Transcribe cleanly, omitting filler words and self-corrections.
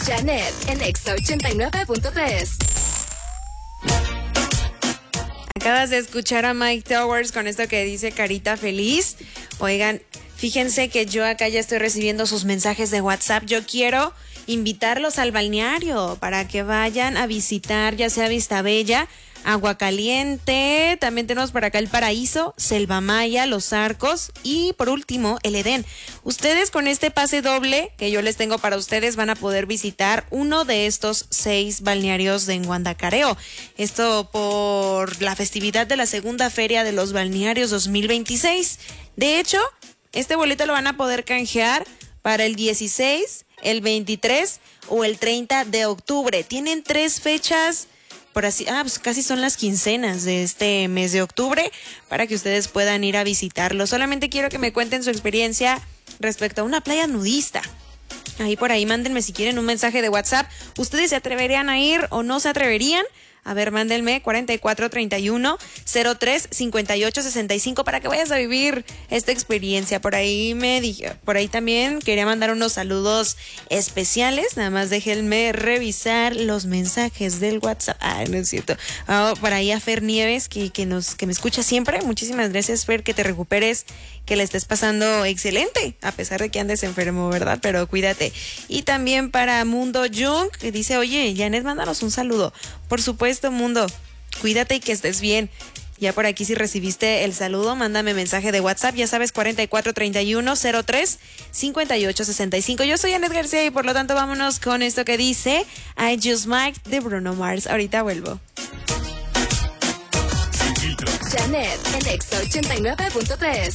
Janet en Exa 89.3. Acabas de escuchar a Mike Towers con esto que dice Carita Feliz. Oigan, fíjense que yo acá ya estoy recibiendo sus mensajes de WhatsApp. Yo quiero invitarlos al balneario para que vayan a visitar ya sea Vista Bella, Agua Caliente, también tenemos por acá el Paraíso, Selva Maya, Los Arcos y por último el Edén. Ustedes con este pase doble que yo les tengo para ustedes van a poder visitar uno de estos 6 balnearios de Guandacareo. Esto por la festividad de la segunda feria de los balnearios 2026. De hecho, este boleto lo van a poder canjear para el 16, el 23 o el 30 de octubre. Tienen 3 fechas por así, pues casi son las quincenas de este mes de octubre para que ustedes puedan ir a visitarlo. Solamente quiero que me cuenten su experiencia respecto a una playa nudista. Ahí por ahí mándenme si quieren un mensaje de WhatsApp. ¿Ustedes se atreverían a ir o no se atreverían? A ver, mándenme 4431-03-5865 para que vayas a vivir esta experiencia. Por ahí también quería mandar unos saludos especiales. Nada más déjenme revisar los mensajes del WhatsApp. No es cierto. Por ahí a Fer Nieves, que me escucha siempre. Muchísimas gracias, Fer, que te recuperes, que le estés pasando excelente, a pesar de que andes enfermo, ¿verdad? Pero cuídate. Y también para Mundo Jung, que dice, oye, Janet, mándanos un saludo. Por supuesto, Mundo, cuídate y que estés bien. Ya por aquí si recibiste el saludo, mándame mensaje de WhatsApp, ya sabes, 4431-03-5865. Yo soy Janet García y por lo tanto vámonos con esto que dice I Just Might de Bruno Mars. Ahorita vuelvo. Janet en Exa 89.3.